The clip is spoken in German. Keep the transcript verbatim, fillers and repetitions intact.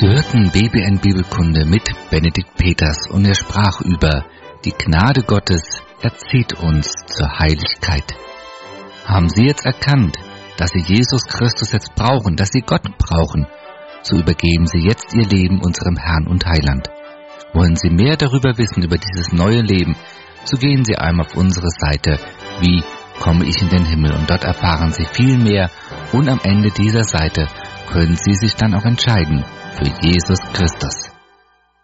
Sie hörten B B N Bibelkunde mit Benedikt Peters und er sprach über die Gnade Gottes erzieht uns zur Heiligkeit. Haben Sie jetzt erkannt, dass Sie Jesus Christus jetzt brauchen, dass Sie Gott brauchen, so übergeben Sie jetzt Ihr Leben unserem Herrn und Heiland. Wollen Sie mehr darüber wissen, über dieses neue Leben, so gehen Sie einmal auf unsere Seite, wie komme ich in den Himmel, und dort erfahren Sie viel mehr und am Ende dieser Seite können Sie sich dann auch entscheiden für Jesus Christus.